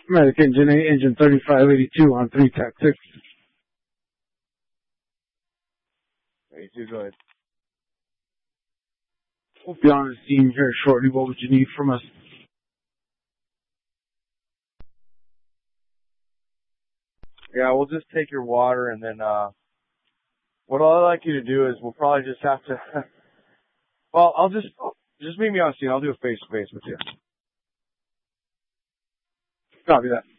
Medic Engine 8, Engine 3582 on 3 Tactics. 82, go ahead. We'll be on the scene here shortly. What would you need from us? Yeah, we'll just take your water, and then, what I'd like you to do is we'll probably just have to, well, I'll just meet me on scene. I'll do a face-to-face with you. Copy that.